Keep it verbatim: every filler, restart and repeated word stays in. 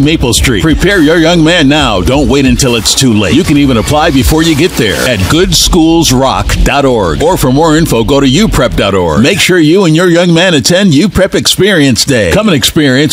Maple Street. Prepare your young man now. Don't wait until it's too late. You can even apply before you get there at good schools rock dot org. Or for more info, go to u prep dot org. Make sure you and your young man attend U Prep Experience Day. Come and experience